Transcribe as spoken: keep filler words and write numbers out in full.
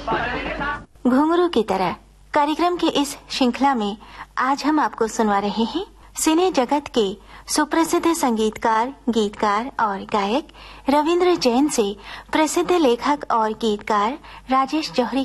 घुंघरू की तरह कार्यक्रम की इस श्रृंखला में आज हम आपको सुनवा रहे हैं सिने जगत के सुप्रसिद्ध संगीतकार, गीतकार और गायक रविंद्र जैन से प्रसिद्ध लेखक और गीतकार राजेश जौहरी